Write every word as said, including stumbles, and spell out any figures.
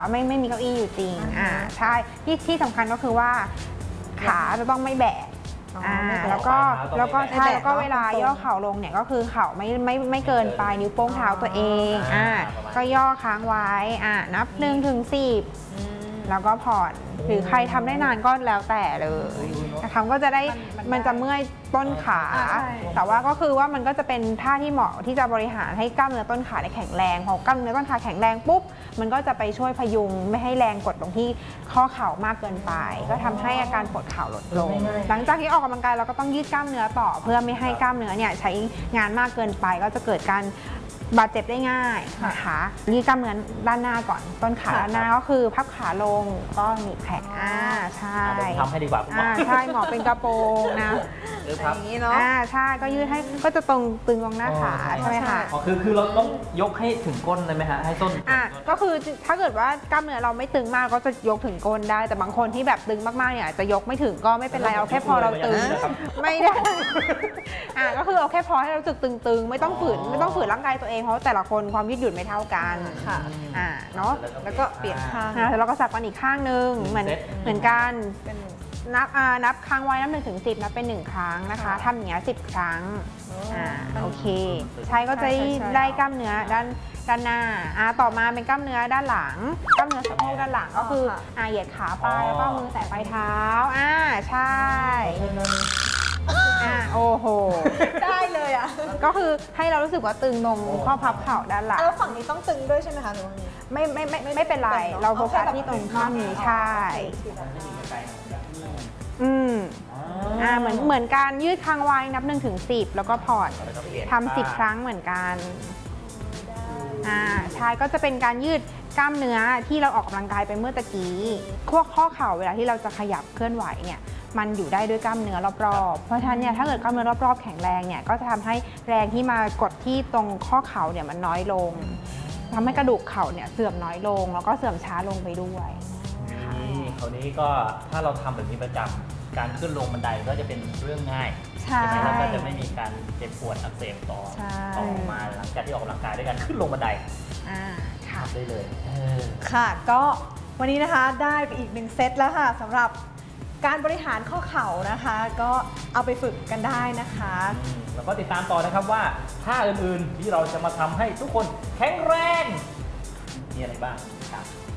ไม่ไม่มีเก้าอี้อยู่จริงอ่าใช่ที่ที่สำคัญก็คือว่าขาจะต้องไม่แบะอ่าแล้วก็แล้วก็ใช่แล้วก็เวลาย่อเข่าลงเนี่ยก็คือเข่าไม่ไม่ไม่เกินปลายนิ้วโป้งเท้าตัวเองอ่าก็ย่อค้างไว้อ่านับหนึ่งถึงสิบแล้วก็ผ่อนหรือใครทำได้นานก็แล้วแต่เลยนะคะก็จะได้มันจะเมื่อยต้นขาแต่ว่าก็คือว่ามันก็จะเป็นท่าที่เหมาะที่จะบริหารให้กล้ามเนื้อต้นขาได้แข็งแรงพอกล้ามเนื้อต้นขาแข็งแรงปุ๊บมันก็จะไปช่วยพยุงไม่ให้แรงกดลงที่ข้อเข่ามากเกินไปก็ทำให้อาการปวดเข่าลดลงหลังจากที่ออกกำลังกายเราก็ต้องยืดกล้ามเนื้อต่อเพื่อไม่ให้กล้ามเนื้อเนี่ยใช้งานมากเกินไปก็จะเกิดการบาดเจ็บได้ง่ายนะคะยืดกล้ามเนื้อด้านหน้าก่อนต้นขาด้านหน้าก็คือพับขาลงก็หนีบแขนอ่าใช่ทำให้ดีกว่าอ่าใช่หมอเป็นกระโปรงนะอย่างนี้เนาะอ่าใช่ก็ยืดให้ก็จะตรงตึงตรงหน้าขาใช่ไหมคะอ๋อคือคือเราต้องยกให้ถึงก้นเลยไหมฮะให้ต้นอ่าก็คือถ้าเกิดว่ากล้ามเนื้อเราไม่ตึงมากก็จะยกถึงก้นได้แต่บางคนที่แบบตึงมากๆเนี่ยจะยกไม่ถึงก็ไม่เป็นไรเอาแค่พอเราตึงไม่ได้อ่าก็คือเอาแค่พอให้เราสึกตึงๆไม่ต้องฝืนไม่ต้องฝืนร่างกายตัวเองเพราะแต่ละคนความยืดหยุ่นไม่เท่ากันค่ะอ่าเนาะแล้วก็เปลี่ยนข้างอ่าแล้วเราก็สับกันอีกข้างนึงเหมือนเหมือนกันนับอ่านับค้างไว้นับหนึ่งถึงสิบนับเป็นหนึ่งครั้งนะคะทำอย่างเงี้ยสิบครั้งอ่าโอเคใช่ก็จะได้กล้ามเนื้อด้านด้านหน้าอ่าต่อมาเป็นกล้ามเนื้อด้านหลังกล้ามเนื้อสะโพกด้านหลังก็คืออ่าเหยียดขาไปแล้วก็มือแตะปลายเท้าอ่าใช่อ่าโอ้โหได้เลยอ่ะก็คือให้เรารู้สึกว่าตึงตรงข้อพับเข่าด้านหลังแล้วฝั่งนี้ต้องตึงด้วยใช่ไหมคะหรือว่าไม่ไม่ไม่ไม่เป็นไรเราโฟกัสที่ตรงข้อนี้ใช่อืมอ่าเหมือนเหมือนการยืดค้างไว้นับหนึ่งถึงสิบแล้วก็ผ่อนทำสิบครั้งเหมือนกันอ่าใช่ก็จะเป็นการยืดกล้ามเนื้อที่เราออกกำลังกายไปเมื่อตะกี้พวกข้อเข่าเวลาที่เราจะขยับเคลื่อนไหวเนี่ยมันอยู่ได้ด้วยกล้ามเนื้อรอบๆเพราะฉะนั้นเนี่ยถ้าเกิดกล้ามเนื้อรอบๆแข็งแรงเนี่ยก็จะทำให้แรงที่มากดที่ตรงข้อเข่าเนี่ยมันน้อยลงทำให้กระดูกเข่าเนี่ยเสื่อมน้อยลงแล้วก็เสื่อมช้าลงไปด้วยนี่คราวนี้ก็ถ้าเราทำแบบนี้ประจำการขึ้นลงบันไดก็จะเป็นเรื่องง่ายใช่ไหมแล้วก็จะไม่มีการเจ็บปวดอักเสบต่อต่อมาหลังจากที่ออกกำลังกายด้วยกันขึ้นลงบันไดอ่าค่ะได้เลยค่ะก็วันนี้นะคะได้ไปอีกหนึ่งเซตแล้วค่ะสำหรับการบริหารข้อเข่านะคะก็เอาไปฝึกกันได้นะคะแล้วก็ติดตามต่อนะครับว่าท่าอื่นๆที่เราจะมาทำให้ทุกคนแข็งแรงมีอะไรบ้างครับ